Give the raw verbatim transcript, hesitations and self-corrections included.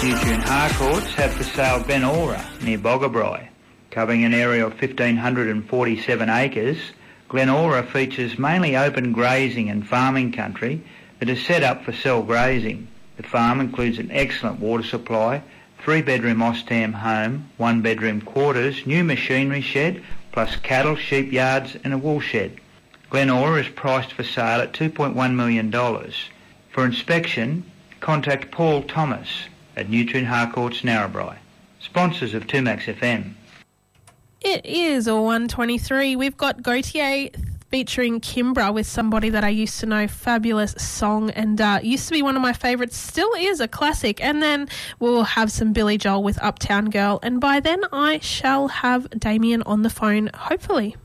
Nutrient Harcourts have for sale Glen Aura near Boggabri. Covering an area of one thousand five hundred forty-seven acres, Glen Aura features mainly open grazing and farming country that is set up for cell grazing. The farm includes an excellent water supply, three-bedroom Ostam home, one-bedroom quarters, new machinery shed, plus cattle, sheep yards and a wool shed. Glen Aura is priced for sale at two point one million dollars. For inspection, contact Paul Thomas at Nutrient Harcourts, Narrabri. Sponsors of two Max F M. It is one twenty-three. We've got Gautier featuring Kimbra with Somebody That I Used to Know. Fabulous song, and uh, used to be one of my favourites. Still is a classic. And then we'll have some Billy Joel with Uptown Girl. And by then I shall have Damien on the phone, hopefully.